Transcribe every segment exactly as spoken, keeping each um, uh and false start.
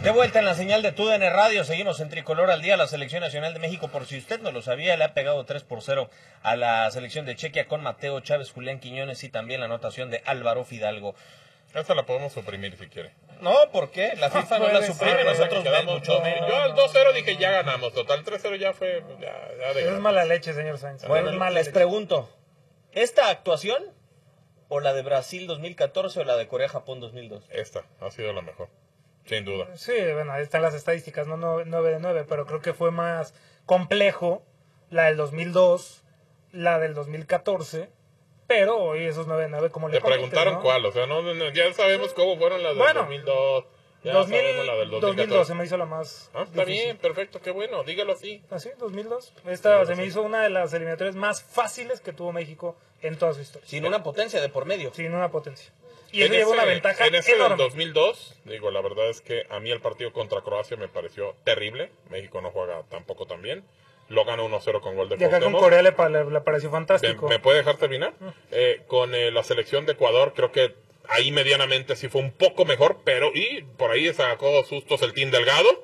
De vuelta en la señal de T U D N Radio, seguimos en Tricolor al Día. La Selección Nacional de México, por si usted no lo sabía, le ha pegado tres por cero a la selección de Chequia con Mateo Chávez, Julián Quiñones y también la anotación de Álvaro Fidalgo. Esta la podemos suprimir si quiere. No, ¿por qué? La FIFA no, no la suprime, ser, nosotros quedamos mucho. No, yo al dos cero dije ya ganamos, total tres cero ya fue... Ya, ya de es mala leche, señor Sánchez. Bueno, es mala les leche. pregunto, ¿esta actuación o la de Brasil dos mil catorce o la de Corea-Japón dos mil dos? Esta ha sido la mejor, sin duda. Sí, bueno, ahí están las estadísticas, no nueve de nueve, pero creo que fue más complejo la del dos mil dos, la del dos mil catorce... Pero hoy esos nueve de nueve, como le Te preguntaron ¿no? cuál, o sea, no, no, ya sabemos cómo fueron las del bueno, dos mil dos, ya dos mil, sabemos la del dos mil catorce. dos mil dos se me hizo la más Ah, está difícil. bien, perfecto, qué bueno, dígalo así. Así, dos mil dos. Esta sí, se sí. me hizo una de las eliminatorias más fáciles que tuvo México en toda su historia. Sin una potencia de por medio. Sin una potencia. Y en eso llevó ese, una ventaja en ese enorme. del dos mil dos, digo, la verdad es que a mí el partido contra Croacia me pareció terrible. México no juega tampoco tan bien. Lo gana uno cero con gol de Y acá con Cuauhtémoc. Corea le, le, le pareció fantástico. ¿Me, me puede dejar terminar? Eh, con eh, la selección de Ecuador, creo que ahí medianamente sí fue un poco mejor, pero y por ahí sacó sustos el Team Delgado,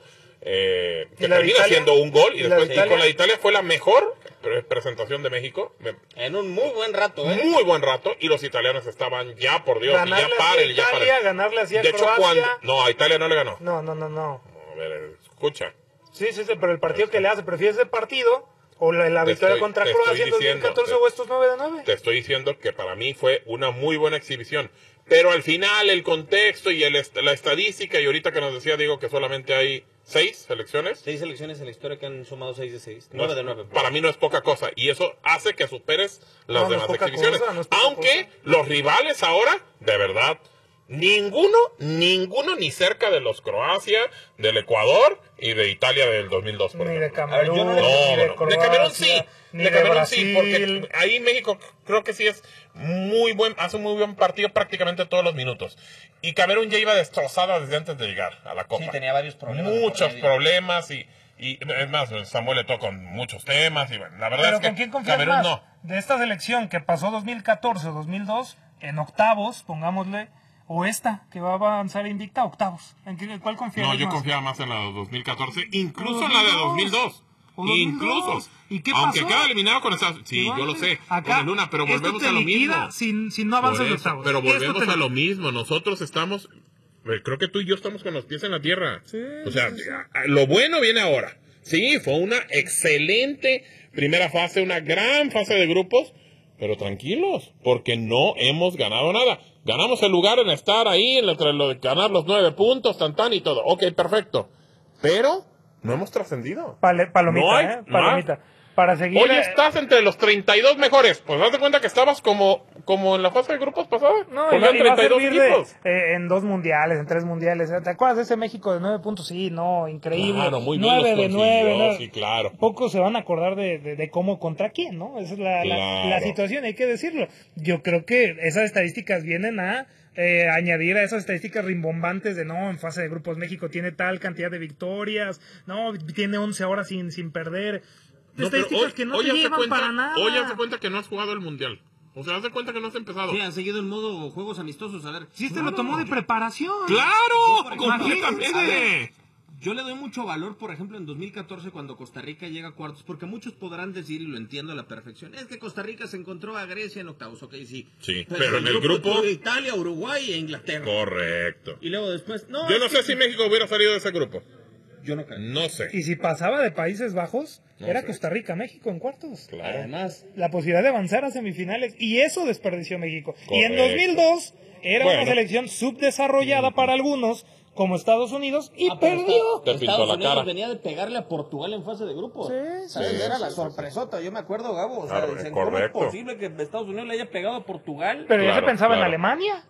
eh, que termina siendo un gol, y, ¿Y después de y con la de Italia fue la mejor pre presentación de México. En un muy buen rato, ¿eh? Muy buen rato, y los italianos estaban ya, por Dios, ganarle ya paren, ya Italia, paren. ganarle así a De hecho, Croacia. cuando... No, a Italia no le ganó. No, no, no, no. A ver, escucha. Sí, sí, sí, pero el partido que le hace, ¿prefieres ese partido o la, la victoria estoy, contra te Croacia en estoy dos mil catorce diciendo, o estos nueve de nueve? Te estoy diciendo que para mí fue una muy buena exhibición. Pero al final el contexto y el est la estadística, y ahorita que nos decía Diego que solamente hay seis selecciones. Seis selecciones en la historia que han sumado seis de seis. No Nueve es, de nueve. Para mí no es poca cosa. Y eso hace que superes las No, demás no es poca exhibiciones. cosa, no es poca Aunque cosa. los rivales ahora, de verdad, ninguno, ninguno ni cerca de los Croacia, del Ecuador y de Italia del dos mil dos, por Ni ejemplo. de Camerún, yo no- No, ni de no, Croacia, de Camerún sí, ni de de Camerún Brasil. sí, porque ahí México creo que sí es muy buen, hace un muy buen partido prácticamente todos los minutos. Y Camerún ya iba destrozada desde antes de llegar a la Copa. Sí, tenía varios problemas. Muchos problemas y, y es más, Samuel Eto'o con muchos temas y bueno, la verdad Pero es que ¿con quién confías Camerún más? no. De esta selección que pasó dos mil catorce o dos mil dos en octavos, pongámosle, o esta que va a avanzar invicta, octavos. ¿En qué, cuál confías No, más? yo confiaba más en la de dos mil catorce, incluso en la de dos mil dos. O dos mil dos. Incluso. ¿Y qué Aunque pasó? queda eliminado con esa. Sí, Igual, yo lo sé. acá, con el Luna, pero esto volvemos te a lo liquida mismo. Sin, sin no avanzas Por de eso, octavos. pero Esto volvemos te a lo liquida. mismo. Nosotros estamos. Creo que tú y yo estamos con los pies en la tierra. Sí, o sea, sí, sí. lo bueno viene ahora. Sí, fue una excelente primera fase, una gran fase de grupos. Pero tranquilos, porque no hemos ganado nada. Ganamos el lugar en estar ahí, entre lo de ganar los nueve puntos, tan tan y todo. Ok, perfecto. Pero no hemos trascendido. Pale- palomita, No hay- ¿eh? no Palomita. Para seguir... Oye, eh, estás entre los treinta y dos mejores. Pues haz de cuenta que estabas como, como en la fase de grupos pasada. No, Porque y, eran y va a treinta y dos servir de, equipos. eh, en dos mundiales, en tres mundiales. ¿Te acuerdas de ese México de nueve puntos? Sí, no, increíble. Claro, muy bien nueve los de nueve. consiguió, ¿no? sí, claro. Pocos se van a acordar de, de, de cómo contra quién, ¿no? Esa es la, la- Claro. la situación, hay que decirlo. Yo creo que esas estadísticas vienen a eh, añadir a esas estadísticas rimbombantes de no, en fase de grupos México tiene tal cantidad de victorias, no, tiene once horas sin, sin perder. No, pero Estadísticas hoy- que no hoy te haz de llevan cuenta- para nada. Hoy haz de cuenta que no has jugado el mundial. O sea, haz de cuenta que no has empezado. Sí, han seguido en modo juegos amistosos. A ver, Sí, este lo tomó de preparación. ¡Claro! Imagínate. ¡Completamente! yo le doy mucho valor, por ejemplo, en dos mil catorce cuando Costa Rica llega a cuartos, porque muchos podrán decir, y lo entiendo a la perfección, es que Costa Rica se encontró a Grecia en octavos, ok, sí. Sí, pero en el grupo- tuvo Italia, Uruguay e Inglaterra. Correcto. Y luego después, no, Yo es no que- sé si México hubiera salido de ese grupo. Yo no creo. No sé. Y si pasaba de Países Bajos, No era sé. Costa Rica, México en cuartos. Claro. Además, La posibilidad de avanzar a semifinales. Y eso desperdició México. Y en Correcto. dos mil dos era Bueno. una selección subdesarrollada para algunos, como Estados Unidos, y ah, pero perdió. Estados- Te pintó Estados la Unidos cara. venía de pegarle a Portugal en fase de grupos. Sí, ¿Sabes? sí, Era sí, la sí, sorpresota. Yo me acuerdo, Gabo. O sea, Claro, dicen, ¿cómo es correcto. posible que Estados Unidos le haya pegado a Portugal? Pero ya Claro, se pensaba en claro. Alemania.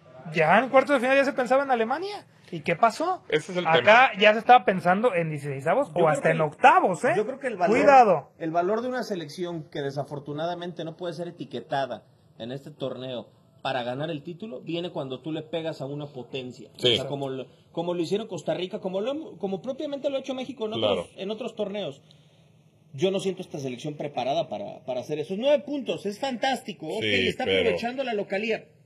Ya en cuartos de final ya se pensaba en Alemania. ¿Y qué pasó? Ese es el Acá ya se estaba pensando en dieciseisavos Yo o hasta creo en que- octavos, ¿eh? Yo creo que el valor, Cuidado. el valor de una selección que desafortunadamente no puede ser etiquetada en este torneo para ganar el título viene cuando tú le pegas a una potencia. Sí. O sea, como lo, como lo hicieron Costa Rica, como lo como propiamente lo ha hecho México en otros, Claro. en otros torneos. Yo no siento esta selección preparada para, para hacer esos nueve puntos. Es fantástico. Ok, Sí, está pero- aprovechando la localía.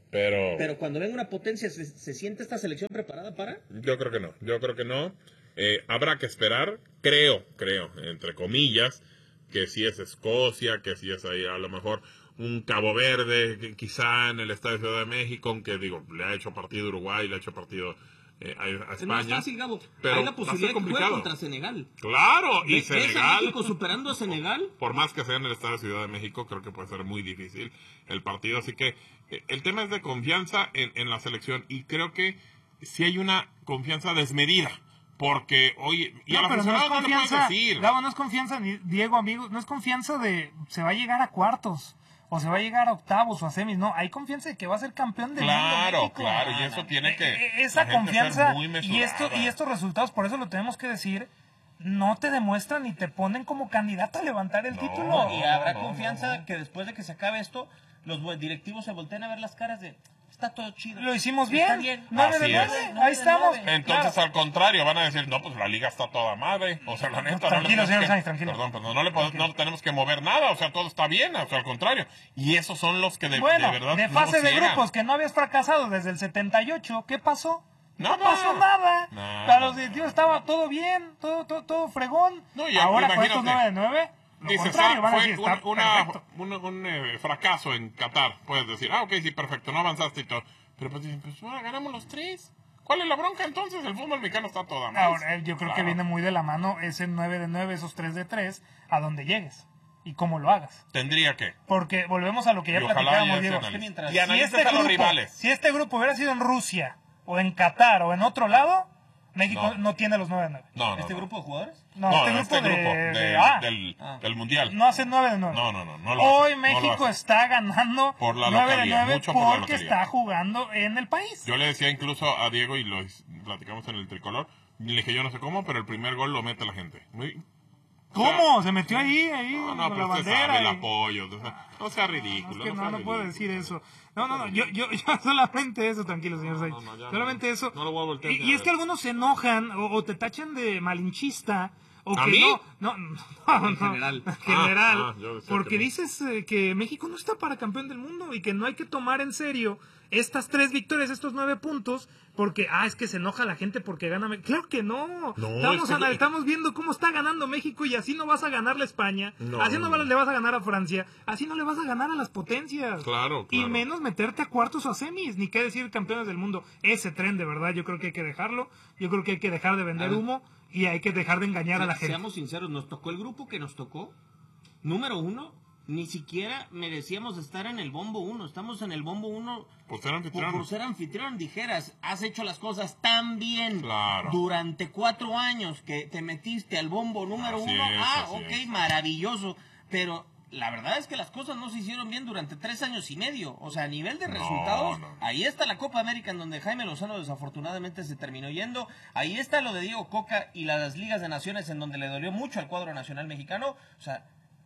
Pero, Pero cuando venga una potencia, ¿se, ¿se siente esta selección preparada para? Yo creo que no, yo creo que no. Eh, habrá que esperar, creo, creo, entre comillas, que si es Escocia, que si es ahí a lo mejor un Cabo Verde, que quizá en el Estadio Ciudad de México, aunque digo, le ha hecho partido Uruguay, le ha hecho partido eh, a, a España. No es fácil, Gabo. Pero hay la posibilidad de que juegue contra Senegal. Claro, y ¿Ves Senegal. a México superando a Senegal? Por, por más que sea en el Estadio Ciudad de México, creo que puede ser muy difícil el partido. Así que eh, el tema es de confianza en, en la selección. Y creo que si hay una confianza desmedida. Porque, oye, y no, a la pero no es no le confianza, puedes decir. Gabo, no es confianza, ni Diego, amigo, no es confianza de se va a llegar a cuartos, o se va a llegar a octavos o a semis, no, hay confianza de que va a ser campeón del mundo. Claro, México. claro, y eso tiene que... E- Esa la gente confianza ser muy y, esto, mesurada. y estos resultados, por eso lo tenemos que decir, no te demuestran ni te ponen como candidato a levantar el No, título. Y habrá no, confianza no. que después de que se acabe esto, los bu- directivos se volteen a ver las caras de... Está todo chido. Lo hicimos Está bien, nueve de Así nueve, es. ahí nueve de estamos. nueve. Entonces, Claro. al contrario, van a decir, no, pues la liga está toda madre. O sea, la neta, no Tranquilo, le tenemos señor que- Sainz, tranquilo. Perdón, perdón, no le podemos- no tenemos que mover nada, o sea, todo está bien, o sea, al contrario. Y esos son los que de, Bueno, de verdad de no fase de ciegan. grupos que no habías fracasado desde el setenta y ocho, ¿qué pasó? No Nada. pasó nada. Nada. Para los directivos estaba todo bien, todo, todo, todo fregón. No, ya, ahora con imagínate. estos nueve de nueve, lo Dices, contrario, ah, van a fue decir, un, está una- perfecto. un, un, eh, fracaso en Qatar. Puedes decir, ah, ok, sí, perfecto, no avanzaste y todo. Pero pues dicen, pues ahora ganamos los tres. ¿Cuál es la bronca entonces? El fútbol mexicano está toda mal. Ahora, eh, yo creo que viene muy de la mano ese nueve de nueve, esos tres de tres, a donde llegues y cómo lo hagas. Tendría que. Porque volvemos a lo que ya Y ojalá platicábamos, ya se Diego. analice. mientras- Y si analices este a los grupo- rivales. Si este grupo hubiera sido en Rusia, o en Qatar, o en otro lado, México No. no, tiene los nueve de nueve. No, no, ¿Este no. grupo de jugadores? No, No, este grupo, este de, grupo de- de- ah, del, Ah. del mundial. no hace nueve de nueve. No, no, no, no lo Hoy hace, no lo México hace. está ganando Por la nueve de localidad, nueve mucho por la porque localidad. está jugando en el país. Yo le decía incluso a Diego, y lo platicamos en el tricolor, le dije, yo no sé cómo, pero el primer gol lo mete la gente. Muy, ¿Cómo? Se metió ahí, ahí, no, no, con pero la usted bandera. sabe el y- apoyo. O sea, no sea ridículo. Es que sea no, no puedo ridículo. decir eso. No, no, no, yo, yo, yo solamente eso, tranquilo, señor Sainz. No, no, ya solamente no. eso. No lo voy a voltear y, ni a y es ver. que algunos se enojan o, o te tachan de malinchista. O ¿A que mí? no, no, no, no, En general. en general, Ah, ah, yo decía porque que no. dices eh, que México no está para campeón del mundo y que no hay que tomar en serio estas tres victorias, estos nueve puntos, porque, ah, es que se enoja la gente porque gana México. Claro que no. No, estamos, es que- ana- estamos viendo cómo está ganando México y así no vas a ganarle a España, No, así no, no. le vas a ganar a Francia, así no le vas a ganar a las potencias. Claro, Y claro. menos meterte a cuartos o a semis, ni qué decir campeones del mundo. Ese tren, de verdad, yo creo que hay que dejarlo. Yo creo que hay que dejar de vender A ver. humo y hay que dejar de engañar a la gente. Seamos sinceros, nos tocó el grupo que nos tocó. Número uno, ni siquiera merecíamos estar en el bombo uno. Estamos en el bombo uno Por ser por, anfitrión. por ser anfitrión. Dijeras, has hecho las cosas tan bien Claro. durante cuatro años que te metiste al bombo número Así uno. es, ah, así ok, es. maravilloso. Pero la verdad es que las cosas no se hicieron bien durante tres años y medio. O sea, a nivel de No, resultados, no. ahí está la Copa América en donde Jaime Lozano desafortunadamente se terminó yendo. Ahí está lo de Diego Coca y las ligas de naciones en donde le dolió mucho al cuadro nacional mexicano. O sea,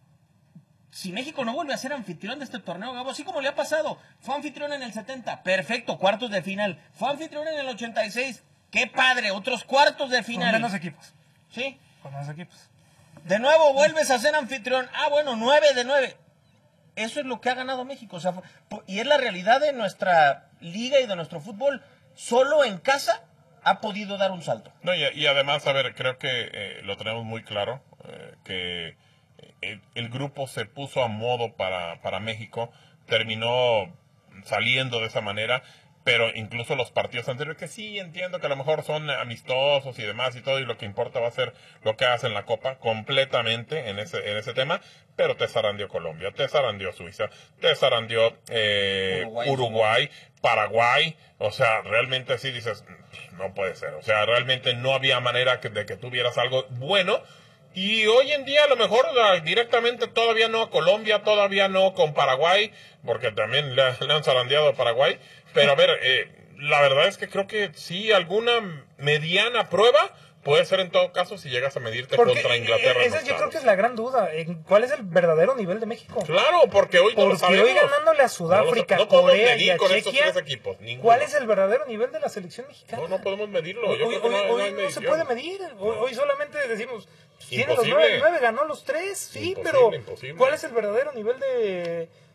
si México no vuelve a ser anfitrión de este torneo, Gabo, así como le ha pasado, fue anfitrión en el setenta, perfecto, cuartos de final. Fue anfitrión en el ochenta y seis, qué padre, otros cuartos de Con final. menos equipos. Sí, Con menos equipos. de nuevo vuelves a ser anfitrión. Ah, bueno, nueve de nueve. Eso es lo que ha ganado México. O sea, fue- y es la realidad de nuestra liga y de nuestro fútbol. Solo en casa ha podido dar un salto. No, y, y además, a ver, creo que eh, lo tenemos muy claro, eh, que el, el grupo se puso a modo para, para México, terminó saliendo de esa manera, pero incluso los partidos anteriores, que sí entiendo que a lo mejor son amistosos y demás y todo, y lo que importa va a ser lo que hace en la Copa, completamente en ese, en ese tema, pero te zarandeó Colombia, te zarandeó Suiza, te zarandeó eh, Uruguay. Uruguay, Paraguay, o sea, realmente así dices, no puede ser, o sea, realmente no había manera que, de que tuvieras algo bueno. Y hoy en día a lo mejor la- directamente todavía no a Colombia, todavía no con Paraguay, porque también le, le han zarandeado a Paraguay. Pero a ver, eh, la verdad es que creo que sí, alguna mediana prueba puede ser en todo caso si llegas a medirte Porque contra Inglaterra. eh, en esa yo creo octavos. que es la gran duda. en ¿Cuál es el verdadero nivel de México? Claro, porque hoy no lo Porque sabemos. hoy ganándole a Sudáfrica, no, lo- no podemos Corea y medir a con estos Chequia, tres equipos. ninguno. ¿cuál es el verdadero nivel de la selección mexicana? No, no podemos medirlo. Hoy, Yo hoy- creo que no, hoy- no hoy hay no se medición. puede medir. Hoy, hoy solamente decimos, tiene los Imposible. nueve, nueve, ganó los tres, sí, Imposible, pero imposible. ¿cuál es el verdadero nivel de,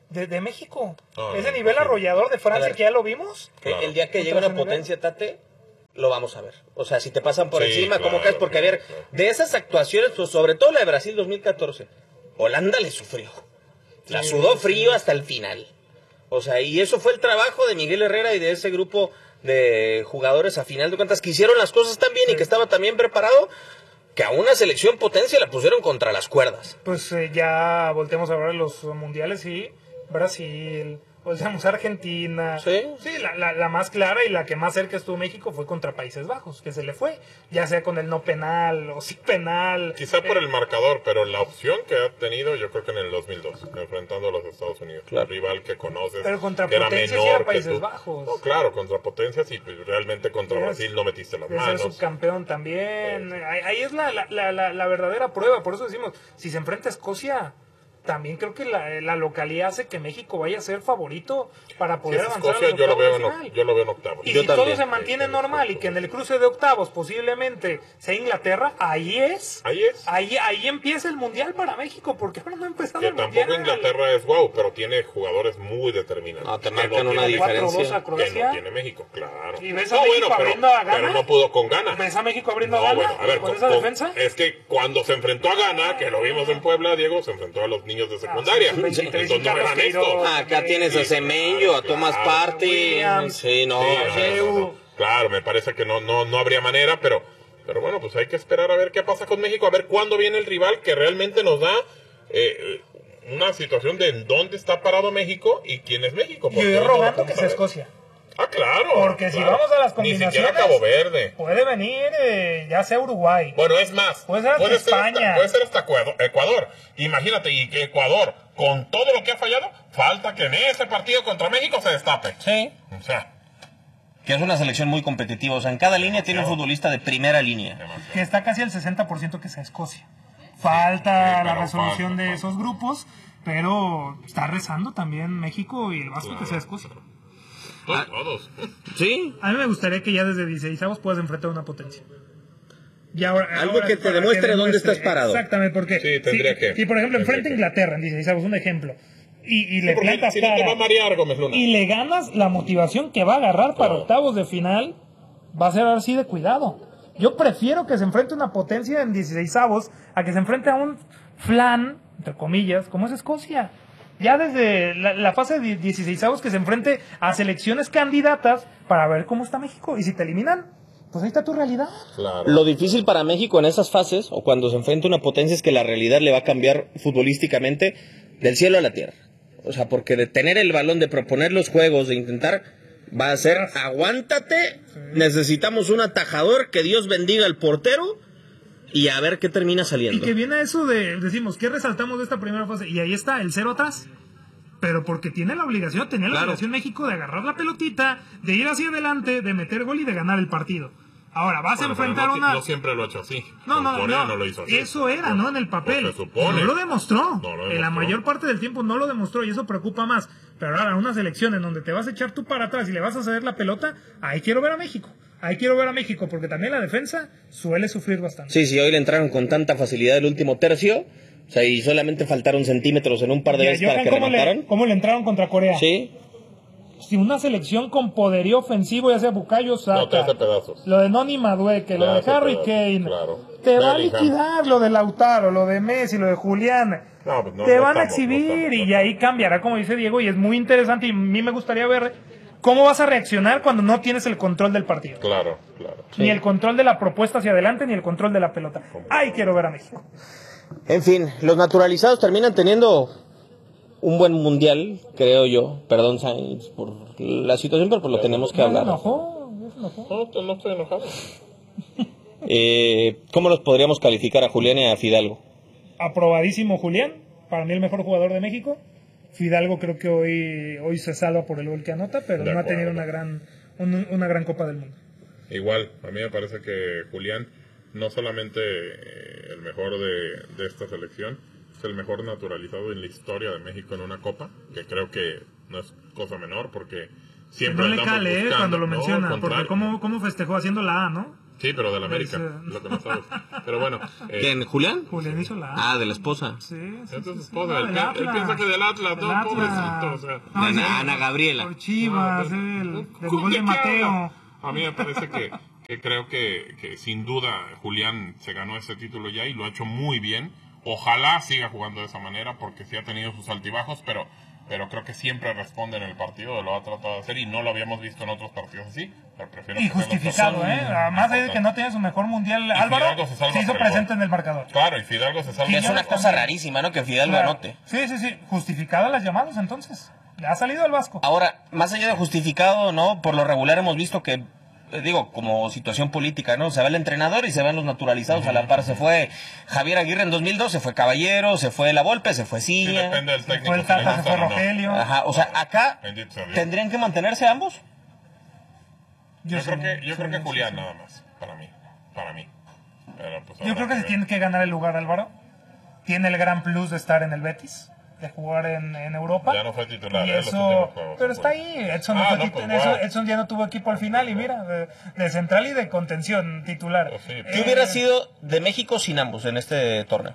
de, de México. Ah, Ese nivel sí. arrollador de Francia que ya lo vimos. Claro. El día que llegue Contra una ese nivel. potencia, Tate, lo vamos a ver. O sea, si te pasan por Sí, encima, claro, ¿cómo caes? Porque, a ver, claro. de esas actuaciones, pues, sobre todo la de Brasil dos mil catorce, Holanda le sufrió. La Sí, sudó sí. frío hasta el final. O sea, y eso fue el trabajo de Miguel Herrera y de ese grupo de jugadores, a final de cuentas, que hicieron las cosas tan bien y que estaba tan bien preparado, que a una selección potencia la pusieron contra las cuerdas. Pues eh, ya volteamos a ver los mundiales y Brasil, volteamos a Argentina. Sí. Sí, la, la, la más clara y la que más cerca estuvo México fue contra Países Bajos, que se le fue, ya sea con el no penal o sí penal. Quizá por el marcador, pero la opción que ha tenido, yo creo que en el dos mil dos, enfrentando a los Estados Unidos, Claro. un rival que conoces, Pero contra que era potencias menor y era que Países tú. Bajos. No, claro, contra potencias y pues, realmente contra Eres- Brasil no metiste las De ser manos. subcampeón también. Ahí, ahí es la, la, la, la, la verdadera prueba. Por eso decimos, si se enfrenta a Escocia, también creo que la, la localidad hace que México vaya a ser favorito para Si poder es avanzar Escocia, a los yo lo, octavos veo de en, final. oc- yo lo veo en octavos. Y Yo si también. todo se mantiene Sí, normal y que en el cruce de octavos posiblemente sea Inglaterra, ahí es. Ahí es. Ahí, ahí empieza el mundial para México, porque ahora no ha empezado Que el tampoco mundial. Inglaterra es wow, pero tiene jugadores muy determinantes. No, te Que marcan una tiene- diferencia. cuatro dos a Que Croacia. no tiene México, claro. ¿Y ves a No, México bueno, pero, abriendo a Ghana? pero no pudo con Ghana. ¿Ves a México abriendo No, a Ghana bueno, a ver, con con- esa con- defensa? es que cuando se enfrentó a Ghana, que lo vimos en Puebla, Diego, se enfrentó a los niños de secundaria. Ah, sí, sí, Entonces sí, no Carlos eran Queiroz. estos. Ah, acá tienes a Semenyo, a Thomas Claro. Partey. Williams. Sí, no. Sí, o sea, no, no, no. Claro, me parece que no, no, no habría manera, pero, pero bueno, pues hay que esperar a ver qué pasa con México, a ver cuándo viene el rival que realmente nos da eh, una situación de en dónde está parado México y quién es México. Y porque yo no lo rogando vamos que a sea ver. Escocia. Ah, claro. Porque si claro. vamos a las Ni combinaciones, siquiera Cabo Verde. puede venir eh, ya sea Uruguay. Bueno, es más, Puede ser hasta España. hasta, puede ser hasta Ecuador, Ecuador. Imagínate, y que Ecuador, con todo lo que ha fallado, falta que en ese partido contra México se destape. Sí. O sea, Que es una selección muy competitiva. O sea, en cada línea tiene un futbolista de primera línea. Que está casi al sesenta por ciento que sea Escocia. Falta Sí, la pero resolución falta, de falta. esos grupos, pero está rezando también México y el Vasco que sea Escocia. todos, todos. Sí. A mí me gustaría que ya desde dieciséis puedas enfrentar a una potencia. Y ahora, Algo ahora que te para demuestre dónde demuestre, estás parado. Exactamente, porque Sí, tendría si, que. si, por ejemplo Tendría enfrenta a que. Inglaterra en dieciséis, un ejemplo, y, y le Porque plantas si no te va a cara marear Gómez Luna. y le ganas, la motivación que va a agarrar para Claro. octavos de final va a ser así de cuidado. Yo prefiero que se enfrente una potencia en dieciséis a que se enfrente a un flan, entre comillas, como es Escocia. Ya desde la, la fase de dieciséis que se enfrente a selecciones candidatas para ver cómo está México. Y si te eliminan, pues ahí está tu realidad. Claro. Lo difícil para México en esas fases, o cuando se enfrenta a una potencia, es que la realidad le va a cambiar futbolísticamente del cielo a la tierra. O sea, porque de tener el balón, de proponer los juegos, de intentar, va a ser, aguántate, necesitamos un atajador, que Dios bendiga al portero, y a ver qué termina Y saliendo. que viene eso de, decimos, ¿qué resaltamos de esta primera fase? Y ahí está, el cero atrás. Pero porque tiene la obligación, tenía la Claro. obligación México de agarrar la pelotita, de ir hacia adelante, de meter gol y de ganar el partido. Ahora, vas Bueno, a pero enfrentar no, una... no siempre lo ha hecho así. No, Con no, Corea no, lo hizo así. eso era, ¿no? En el papel. Pues se supone. No lo demostró. No lo En la demostró. mayor parte del tiempo no lo demostró y eso preocupa más. Pero ahora, una selección en donde te vas a echar tú para atrás y le vas a ceder la pelota, ahí quiero ver a México. Ahí quiero ver a México, porque también la defensa suele sufrir bastante. Sí, sí, hoy le entraron con tanta facilidad el último tercio, o sea, y solamente faltaron centímetros en un par de Y a veces para Johan, que ¿cómo remataran. le, ¿cómo le entraron contra Corea? Sí, Si una selección con poderío ofensivo, ya sea Bukayo Saka, No, te hace pedazos. lo de Noni Madueque, Te lo de hace Harry pedazos, Kane, claro. te va a Bellingham. liquidar lo de Lautaro, lo de Messi, lo de Julián. No, pues no, te no van a estamos, no exhibir estamos, no y ahí cambiará, como dice Diego, y es muy interesante y a mí me gustaría ver cómo vas a reaccionar cuando no tienes el control del partido. Claro, claro. Ni el control de la propuesta hacia adelante, ni el control de la pelota. Ay, quiero ver a México. en fin, los naturalizados terminan teniendo un buen mundial, creo yo. Perdón, Sainz, por la situación, pero por lo tenemos que Ya se hablar. enojó, ya se enojó. No, te- no estoy enojado. Eh, ¿Cómo los podríamos calificar a Julián y a Fidalgo? Aprobadísimo Julián, para mí el mejor jugador de México. Fidalgo creo que hoy, hoy se salva por el gol que anota, pero De no ha acuerdo. tenido una gran, un- una gran Copa del Mundo. Igual, a mí me parece que Julián, no solamente eh, el mejor de, de esta selección, es el mejor naturalizado en la historia de México en una copa, que creo que no es cosa menor, porque Que siempre no le andamos cale eh, buscando, cuando lo no, menciona, al porque contrario. cómo, cómo festejó haciendo la A, ¿no? Sí, pero del América, Del- lo que no sabes. Pero bueno. eh, ¿Quién? ¿Julián? Julián hizo la Ah, de la esposa. Sí, sí, Esa es sí, su sí. esposa, No, él del pi- él Atlas. piensa que del Atlas, Del no, Atlas. pobrecito, o sea. No, Ana- sí, Ana Gabriela. Por Chivas, No, el, no, del ¿cómo gol de qué Mateo. habla? A mí me parece que, que creo que, que sin duda Julián se ganó ese título ya y lo ha hecho muy bien. Ojalá siga jugando de esa manera porque sí ha tenido sus altibajos, pero, pero creo que siempre responde en el partido, lo ha tratado de hacer y no lo habíamos visto en otros partidos así. Pero prefiero Y que sean los justificado, dos. ¿eh? Más allá de que no tiene su mejor mundial, Y Álvaro Fidalgo se salva se hizo por el presente gol. en el marcador. Claro, y Fidalgo se salva. Que es una Quiñones cosa también. rarísima, ¿no? Que Fidalgo Claro. anote. Sí, sí, sí. Justificado las llamadas, entonces. Le ha salido el Vasco. Ahora, más allá de justificado, ¿no? Por lo regular hemos visto que, eh, digo, como situación política, ¿no? Se va el entrenador y se van los naturalizados a la par. Se fue Javier Aguirre en dos mil dos, se fue Caballero, se fue La Volpe, se fue Sí, Ciña. depende del Se técnico. fue el si le Tata, se gusta fue o no. Rogelio. Ajá, o sea, acá Bendito sea Dios. tendrían que mantenerse ambos. Yo, sí, creo que, yo sí, creo que sí, Julián sí. nada más, para mí. Para mí. Pero, pues, Yo habrá creo que se ver. tiene que ganar el lugar, Álvaro. Tiene el gran plus de estar en el Betis, de jugar en, en Europa. Ya no fue titular, Y ¿eh? Los eso, últimos juegos, pero sí está fue. ahí. Edson, no Ah, fue no, tit- pues, en eso- wow. Edson ya no tuvo equipo al final y mira, de, de central y de contención titular. Pues sí. ¿Qué Eh, hubiera sido de México sin ambos en este torneo?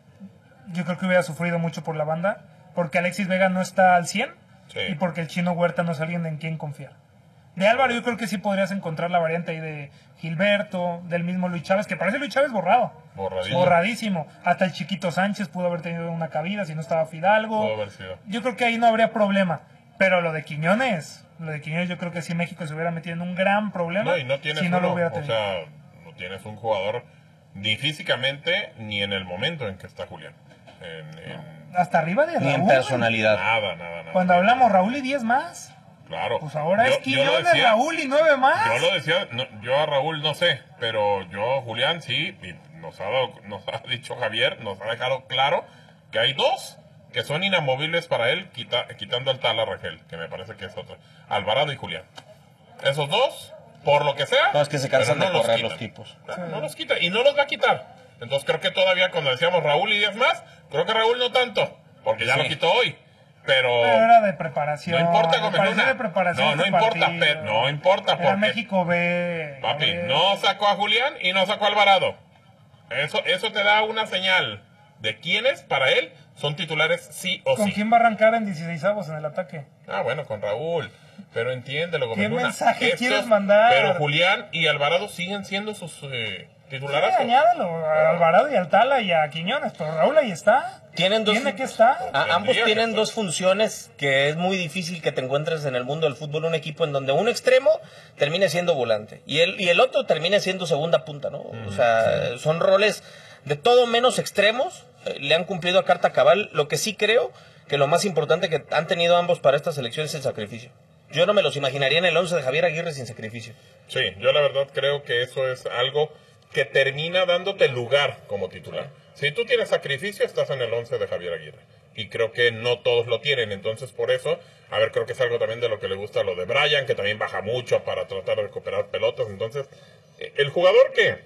Yo creo que hubiera sufrido mucho por la banda, porque Alexis Vega no está al cien Sí. y porque el Chino Huerta no es alguien en quien confiar. De Álvaro yo creo que sí podrías encontrar la variante ahí de Gilberto, del mismo Luis Chávez, que parece Luis Chávez borrado. Borradísimo. Borradísimo. Hasta el Chiquito Sánchez pudo haber tenido una cabida si no estaba Fidalgo. Pudo haber sido. Yo creo que ahí no habría problema. Pero lo de Quiñones, lo de Quiñones yo creo que sí México se hubiera metido en un gran problema No, y no tienes si no uno, lo hubiera o tenido. sea, no tienes un jugador ni físicamente ni en el momento en que está Julián. En, en Hasta arriba de Ni en Raúl. personalidad. nada, nada, nada. Cuando hablamos Raúl y diez más. Claro. Pues ahora Yo- es yo lo Quiñones, decía- Raúl y nueve más. Yo lo decía, no, yo a Raúl no sé, pero yo, Julián, sí, y nos ha, dado- nos ha dicho Javier, nos ha dejado claro que hay dos que son inamovibles para él, quita- quitando al Tala Rangel, que me parece que es otro. Alvarado y Julián. Esos dos, por lo que sea. No, es que se cansan pero de correr quitan. los tipos. No, no los quita y no los va a quitar. Entonces creo que todavía cuando decíamos Raúl y diez más, creo que Raúl no tanto, porque ya Sí. lo quitó hoy. Pero, Pero era de preparación. no importa, me Gómez pareció Luna. de preparación No, no este importa, partido. pero no importa, Era porque- México B. papi, A ver. no sacó a Julián y no sacó a Alvarado. Eso, eso te da una señal de quiénes para él son titulares sí o ¿Con sí. quién va a arrancar en dieciseisavos en el ataque? Ah, bueno, con Raúl. Pero entiéndelo, Gómez ¿Qué Luna. mensaje Estos- quieres mandar? Pero Julián y Alvarado siguen siendo sus eh, Sí, titulares. añádalo a Alvarado y al Tala y a Quiñones, pero Raúl ahí está. Tienen dos, Tiene que estar. a- ambos Tendría que tienen estar. dos funciones que es muy difícil que te encuentres en el mundo del fútbol, un equipo en donde un extremo termine siendo volante y el, y el otro termine siendo segunda punta, ¿no? O sea, son roles de todo menos extremos, eh, le han cumplido a carta cabal. Lo que sí creo que lo más importante que han tenido ambos para esta selección es el sacrificio. Yo no me los imaginaría en el once de Javier Aguirre sin sacrificio. Sí, yo la verdad creo que eso es algo que termina dándote lugar como titular. Si tú tienes sacrificio, estás en el once de Javier Aguirre. Y creo que no todos lo tienen. Entonces, por eso, a ver, creo que es algo también de lo que le gusta a lo de Brian, que también baja mucho para tratar de recuperar pelotas. Entonces, eh, el jugador que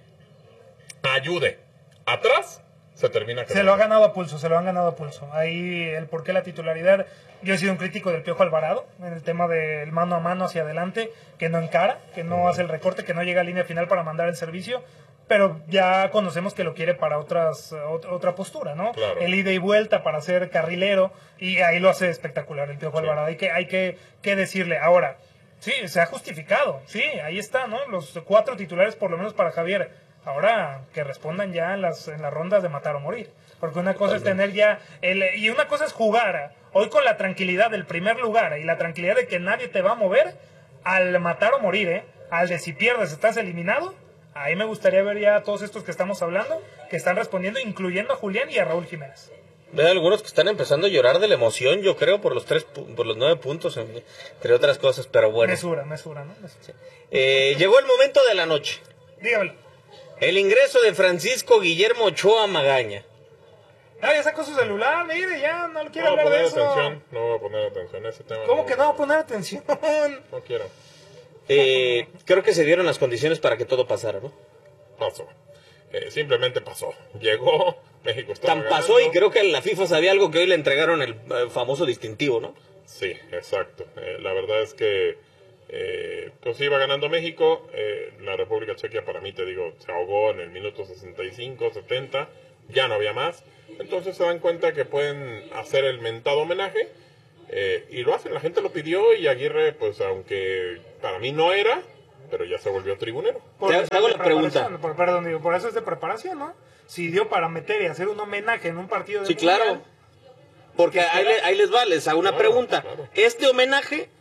ayude atrás, se termina Se lo ha ganado a pulso, se lo han ganado a pulso. Ahí el por qué la titularidad. Yo he sido un crítico del Piojo Alvarado en el tema del mano a mano hacia adelante, que no encara, que no hace el recorte, que no llega a línea final para mandar el servicio. Pero ya conocemos que lo quiere para otras ot- otra postura, ¿no? Claro. El ida y vuelta para ser carrilero, y ahí lo hace espectacular el Piojo Sí. Alvarado. Hay que, hay que, que decirle. Ahora, sí, se ha justificado, sí, ahí está, ¿no? Los cuatro titulares por lo menos para Javier. Ahora que respondan ya en las, en las rondas de matar o morir. Porque una cosa es tener ya, el, y una cosa es jugar hoy con la tranquilidad del primer lugar y la tranquilidad de que nadie te va a mover al matar o morir, ¿eh? Al de si pierdes estás eliminado. Ahí me gustaría ver ya a todos estos que estamos hablando, que están respondiendo, incluyendo a Julián y a Raúl Jiménez. Veo algunos que están empezando a llorar de la emoción, yo creo, por los tres, pu- por los nueve puntos, entre otras cosas, pero bueno. Mesura, mesura, ¿no? Mesura. Eh, llegó el momento de la noche. Dígamelo. El ingreso de Francisco Guillermo Ochoa Magaña. Ah, ya sacó su celular, mire, ya no le No quiero voy a hablar poner de eso. atención, no voy a poner atención a ese tema. ¿Cómo que no va a poner atención? No quiero. Eh, creo que se dieron las condiciones para que todo pasara, ¿no? Pasó. Eh, simplemente pasó. Llegó, México estaba Tan pasó y ganando. creo que la FIFA sabía algo que hoy le entregaron el eh, famoso distintivo, ¿no? Sí, exacto. Eh, la verdad es que Eh, pues iba ganando México, eh, la República Checa para mí, te digo, se ahogó en el minuto sesenta y cinco, setenta, ya no había más. Entonces se dan cuenta que pueden hacer el mentado homenaje eh, y lo hacen, la gente lo pidió y Aguirre, pues aunque para mí no era, pero ya se volvió tribunero. Por Te eso hago es de la pregunta. preparación, por- Perdón, digo, por eso es de preparación, ¿no? Si dio para meter y hacer un homenaje en un partido de Sí, mundial, claro. Porque ahí, le- ahí les va, les hago una Claro, pregunta. claro. Este homenaje,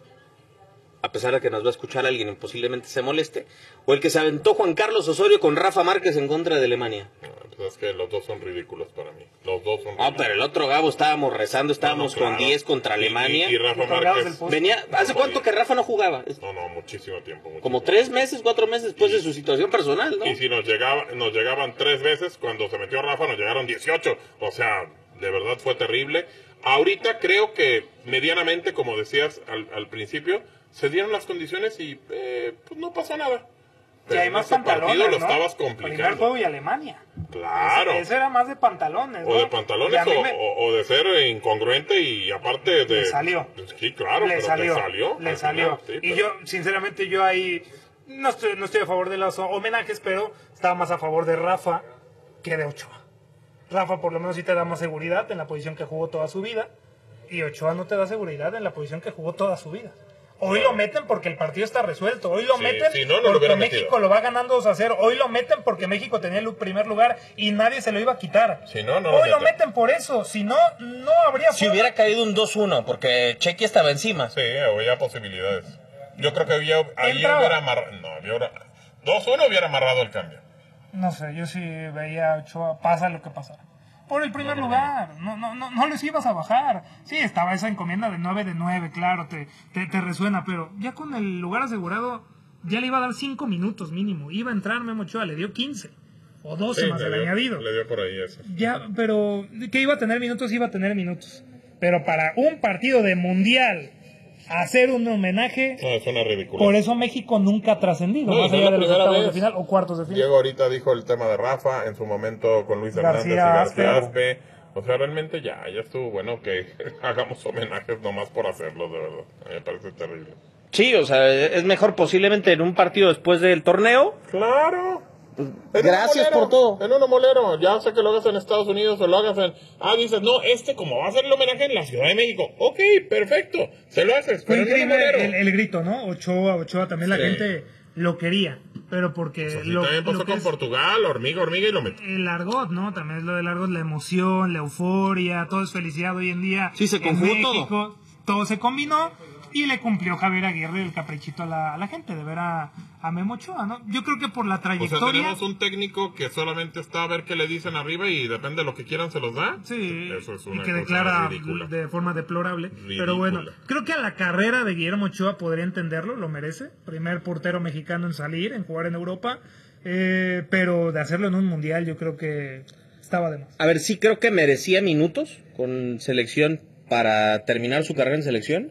a pesar de que nos va a escuchar alguien y posiblemente se moleste, o el que se aventó Juan Carlos Osorio con Rafa Márquez en contra de Alemania. No, pues es que los dos son ridículos para mí. Los dos son Ah, ridículos. pero el otro Gabo estábamos rezando, estábamos No, no, claro. con diez contra Y- y- Alemania. Y, Rafa Y colgados del Márquez. poste. Venía, ¿hace No, cuánto podía. que Rafa no jugaba? No, no, muchísimo tiempo. muchísimo Como tiempo. tres meses, cuatro meses después de su situación personal, ¿no? Y si nos, llegaba, nos llegaban tres veces, cuando se metió Rafa nos llegaron dieciocho. O sea, de verdad fue terrible. Ahorita creo que medianamente, como decías al, al principio, se dieron las condiciones y eh, pues no pasó nada. y Pero hay en más ese pantalones, partido lo ¿no? estabas Primer complicando. juego y Alemania. Claro. Ese, ese era más de pantalones, ¿no? O de Y pantalones a mí o, me- o- o de ser incongruente y aparte de... Le salió. Sí, claro, le pero salió, le salió. le al salió. final, sí, y pero- yo, sinceramente, yo ahí no estoy, no estoy a favor de los homenajes, pero estaba más a favor de Rafa que de Ochoa. Rafa por lo menos sí te da más seguridad en la posición que jugó toda su vida, y Ochoa no te da seguridad en la posición que jugó toda su vida. Hoy lo meten porque el partido está resuelto. Hoy lo Sí, meten si no, no lo porque hubieran México metido. lo va ganando dos a cero. Hoy lo meten porque México tenía el primer lugar y nadie se lo iba a quitar. Si no, no lo Hoy lo meten. meten por eso. Si no, no habría Si forma. hubiera caído un dos uno, porque Chequia estaba encima. Sí, había posibilidades. Yo creo que había, ahí Entraba. hubiera amarrado... No, hubiera... dos uno hubiera amarrado el cambio. No sé, yo sí veía a Ochoa, pasa lo que pasara. Por el primer lugar, no, no, no, no les ibas a bajar. Sí, estaba esa encomienda de nueve de nueve, claro, te, te, te resuena, pero ya con el lugar asegurado, ya le iba a dar cinco minutos mínimo. Iba a entrar Memo Ochoa, le dio quince o doce Sí, más le el dio- añadido. Le dio por ahí eso. Ya, pero que iba a tener minutos, iba a tener minutos. Pero para un partido de mundial, hacer un homenaje, No, es una ridícula. por eso México nunca ha trascendido, No, más no es allá la de los primera octavos de vez. final o cuartos de final. Diego ahorita dijo el tema de Rafa, en su momento con Luis Hernández García y García Aspe. Aspe. O sea, realmente ya, ya estuvo bueno que hagamos homenajes nomás por hacerlo, de verdad. A mí me parece terrible. Sí, o sea, es mejor posiblemente en un partido después del torneo. ¡Claro! En Gracias un molero, por todo. En un molero, ya sé que lo hagas en Estados Unidos o lo hagas en... Ah, dices, no, este como va a ser el homenaje en la Ciudad de México. Ok, perfecto, se lo haces, Fue pero en un increíble molero. el, el grito, ¿no? Ochoa, Ochoa, también la Sí. gente lo quería, pero porque Pues así lo, también pasó lo que con es Portugal, hormiga, hormiga y lo metió. el argot, ¿no? También es lo del argot, la emoción, la euforia, todo es felicidad hoy en día. Sí, se en conjugó todo. México, todo se combinó y le cumplió Javier Aguirre el caprichito a la, a la gente de ver a, a Memo Ochoa, ¿no? Yo creo que por la O sea, trayectoria... tenemos un técnico que solamente está a ver qué le dicen arriba y depende de lo que quieran se los da. Sí, Eso es y una que cosa declara ridícula. de forma deplorable. Ridícula. Pero bueno, creo que a la carrera de Guillermo Ochoa podría entenderlo, lo merece. Primer portero mexicano en salir, en jugar en Europa. Eh, pero de hacerlo en un mundial, yo creo que estaba de más. A ver, sí creo que merecía minutos con selección para terminar su carrera en selección,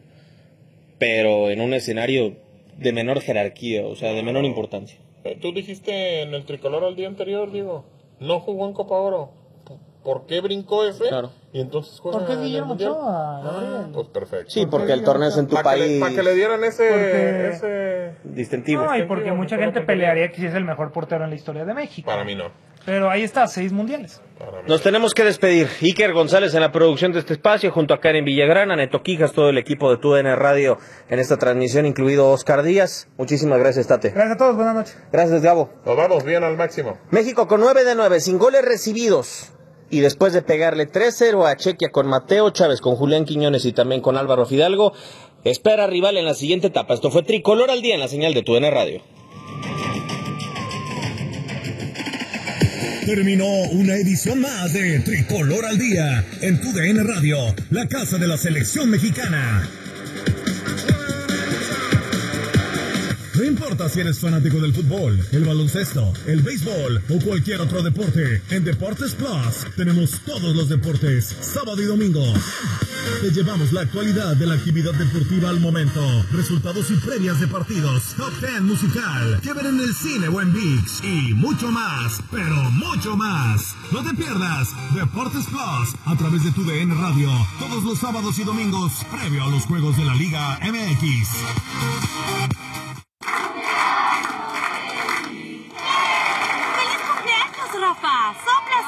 pero en un escenario de menor jerarquía, o sea, de menor importancia. Eh, Tú dijiste en el tricolor al día anterior, digo, no jugó en Copa Oro. ¿Por qué brincó ese? Claro. Y entonces juega ¿Por qué en el Guillermo Mundial. Ochoa, Gabriel? Pues perfecto. Sí, porque el torneo es en tu Para que, país le- pa' que le dieran ese... Porque- ese... distintivo. No, y Distintivo, porque mucha mejor gente lo pondría. pelearía que sí es el mejor portero en la historia de México. Para mí no. Pero ahí está, seis mundiales. Para mí Nos tenemos que despedir. Iker González en la producción de este espacio, junto a Karen Villagrán, a Neto Quijas, todo el equipo de TUDN Radio en esta transmisión, incluido Oscar Díaz. Muchísimas gracias, Tate. Gracias a todos, buenas noches. Gracias, Gabo. Nos vamos bien al máximo. México con nueve de nueve, sin goles recibidos. Y después de pegarle tres cero a Chequia con Mateo Chávez, con Julián Quiñones y también con Álvaro Fidalgo, espera rival en la siguiente etapa. Esto fue Tricolor al Día en la señal de TUDN Radio. Terminó una edición más de Tricolor al Día en TUDN Radio, la casa de la selección mexicana. No importa si eres fanático del fútbol, el baloncesto, el béisbol o cualquier otro deporte, en Deportes Plus tenemos todos los deportes, sábado y domingo. Te llevamos la actualidad de la actividad deportiva al momento, resultados y previas de partidos, top ten musical, que ver en el cine o en ViX y mucho más, pero mucho más. No te pierdas Deportes Plus a través de tu D N Radio, todos los sábados y domingos, previo a los juegos de la Liga M X. ¡Feliz cumpleaños, Rafa! ¡Sopla,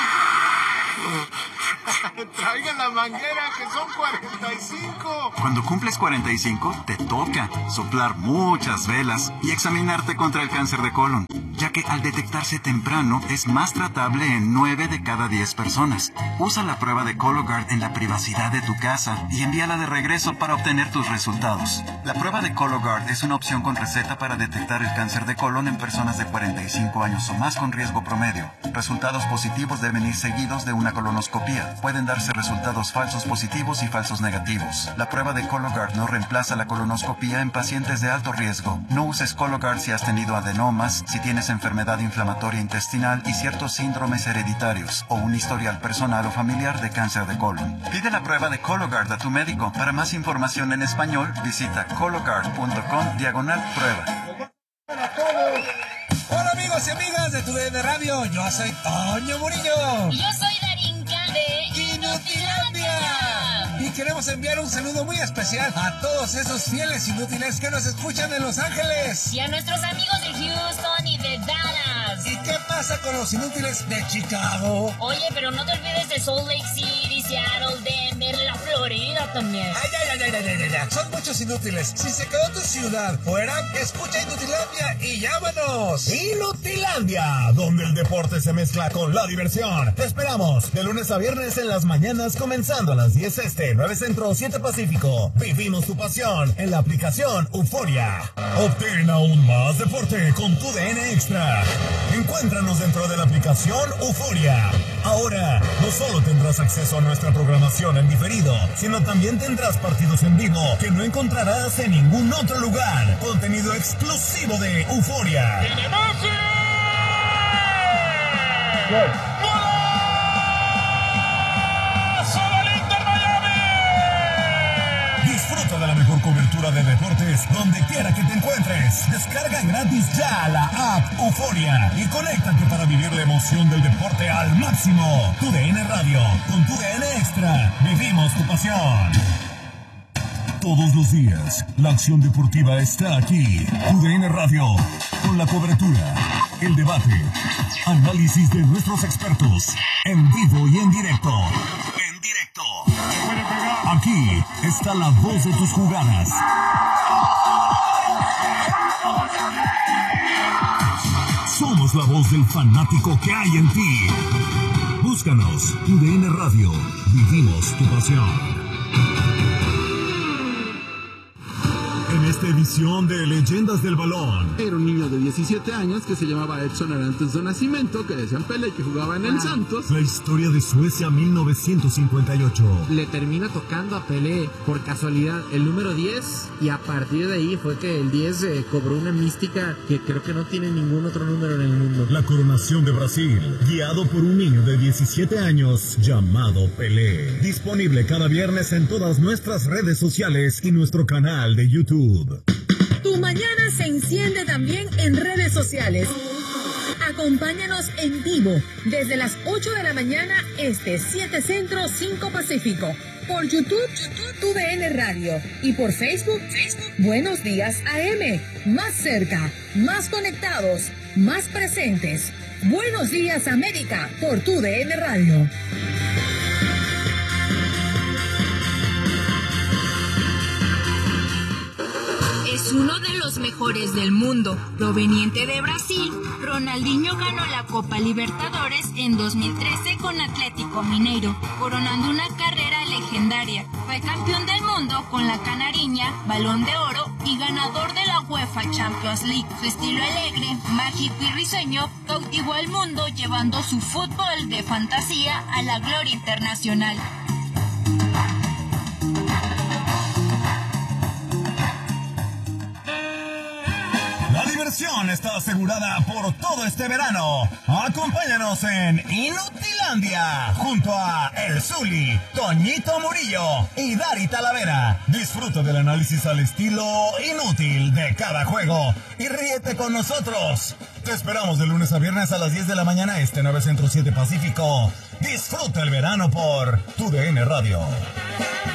sopla! Traigan la manguera, que son cuarenta y cinco. Cuando cumples cuarenta y cinco, te toca soplar muchas velas y examinarte contra el cáncer de colon, ya que al detectarse temprano es más tratable en nueve de cada diez personas. Usa la prueba de Cologuard en la privacidad de tu casa y envíala de regreso para obtener tus resultados. La prueba de Cologuard es una opción con receta para detectar el cáncer de colon en personas de cuarenta y cinco años o más con riesgo promedio. Resultados positivos deben ir seguidos de una colonoscopia. Pueden darse resultados falsos positivos y falsos negativos. La prueba de Cologuard no reemplaza la colonoscopia en pacientes de alto riesgo. No uses Cologuard si has tenido adenomas, si tienes enfermedad inflamatoria intestinal y ciertos síndromes hereditarios o un historial personal o familiar de cáncer de colon. Pide la prueba de Cologuard a tu médico. Para más información en español, visita cologuard punto com diagonal prueba. Hola amigos y amigas de tu D N Radio, yo soy Toño Murillo. Y yo soy Darinka de Inutilandia. Y queremos enviar un saludo muy especial a todos esos fieles inútiles que nos escuchan en Los Ángeles. Y a nuestros amigos de Houston y de Dallas. ¿Y qué pasa con los inútiles de Chicago? Oye, pero no te olvides de Salt Lake City, Seattle, Denver, la Florida también. Ay, ay, ay, ay, ay, ay, ay. Son muchos inútiles. Si se quedó tu ciudad fuera, escucha Inutilandia y llámanos. Inutilandia, donde el deporte se mezcla con la diversión. Te esperamos de lunes a viernes en las mañanas, comenzando a las diez este, nueve centro, siete pacífico. Vivimos tu pasión en la aplicación Euforia. Obtén aún más deporte con tu D N Extra. Encuéntranos dentro de la aplicación Euforia. Ahora, no solo tendrás acceso a nuestra programación en diferido, sino también tendrás partidos en vivo que no encontrarás en ningún otro lugar. Contenido exclusivo de Euforia. Disfruta de la mejor cobertura de deportes donde quiera que te encuentres. Descarga gratis ya la app Euforia y conéctate para vivir la emoción del deporte al máximo. Tu D N Radio, con tu D N Extra, vivimos tu pasión. Todos los días, la acción deportiva está aquí. Tu D N Radio, con la cobertura, el debate, análisis de nuestros expertos, en vivo y en directo. En directo. Aquí está la voz de tus jugadas. Somos la voz del fanático que hay en ti. Búscanos, U D N Radio. Vivimos tu pasión. En esta edición de Leyendas del Balón. Era un niño de diecisiete años que se llamaba Edson Arantes do Nascimento, que decían Pelé, que jugaba en el Santos. La historia de Suecia mil novecientos cincuenta y ocho. Le termina tocando a Pelé, por casualidad, el número diez, y a partir de ahí fue que el diez eh, cobró una mística que creo que no tiene ningún otro número en el mundo. La coronación de Brasil, guiado por un niño de diecisiete años llamado Pelé. Disponible cada viernes en todas nuestras redes sociales y nuestro canal de YouTube. Tu mañana se enciende también en redes sociales. Acompáñanos en vivo desde las ocho de la mañana este, siete centro, cinco pacífico. Por YouTube, YouTube, Tu D N Radio. Y por Facebook, Facebook, Buenos Días A M. Más cerca, más conectados, más presentes. Buenos Días América por Tu D N Radio. Es uno de los mejores del mundo. Proveniente de Brasil, Ronaldinho ganó la Copa Libertadores en dos mil trece con Atlético Mineiro, coronando una carrera legendaria. Fue campeón del mundo con la Canariña, Balón de Oro y ganador de la UEFA Champions League. Su estilo alegre, mágico y risueño cautivó al mundo, llevando su fútbol de fantasía a la gloria internacional. diversión está asegurada por todo este verano. Acompáñanos en Inutilandia junto a El Zuli, Toñito Murillo y Dari Talavera. Disfruta del análisis al estilo inútil de cada juego y ríete con nosotros. Te esperamos de lunes a viernes a las diez de la mañana este, nueve Centro siete Pacífico. Disfruta el verano por Tu D N Radio.